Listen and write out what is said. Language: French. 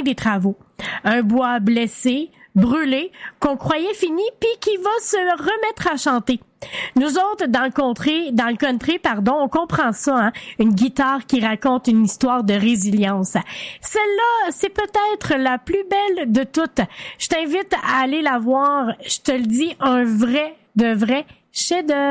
fin des travaux. Un bois blessé, brûlé, qu'on croyait fini, puis qui va se remettre à chanter. Nous autres, dans le country, on comprend ça, hein? Une guitare qui raconte une histoire de résilience. Celle-là, c'est peut-être la plus belle de toutes. Je t'invite à aller la voir. Je te le dis, un vrai chef-d'œuvre.